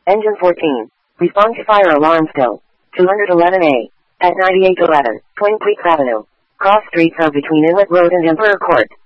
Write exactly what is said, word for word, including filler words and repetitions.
Engine fourteen. Respond to fire alarm still. two eleven A. At ninety-eight eleven, Twin Creeks Avenue. Cross streets are between Inlet Road and Emperor Court.